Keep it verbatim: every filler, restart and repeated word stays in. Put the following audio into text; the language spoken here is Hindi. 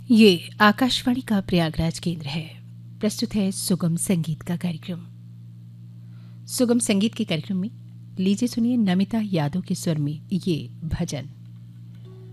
ये आकाशवाणी का प्रयागराज केंद्र है। प्रस्तुत है सुगम संगीत का कार्यक्रम। सुगम संगीत के कार्यक्रम में लीजिए सुनिए नमिता यादव के स्वर में ये भजन।